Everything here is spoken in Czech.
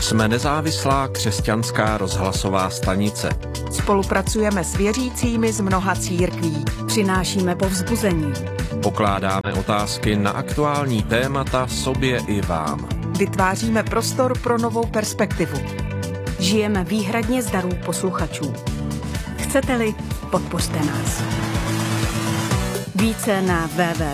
Jsme nezávislá křesťanská rozhlasová stanice. Spolupracujeme s věřícími z mnoha církví. Přinášíme povzbuzení. Pokládáme otázky na aktuální témata sobě i vám. Vytváříme prostor pro novou perspektivu. Žijeme výhradně z darů posluchačů. Chcete-li, podpořte nás. Více na www.církev.cz